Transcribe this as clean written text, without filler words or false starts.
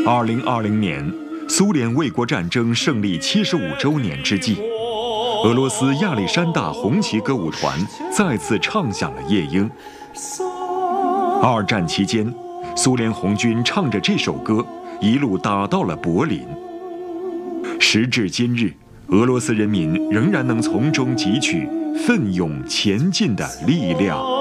2020年，苏联卫国战争胜利75周年之际，俄罗斯亚历山大红旗歌舞团再次唱响了夜莺。二战期间，苏联红军唱着这首歌，一路打到了柏林。时至今日，俄罗斯人民仍然能从中汲取奋勇前进的力量。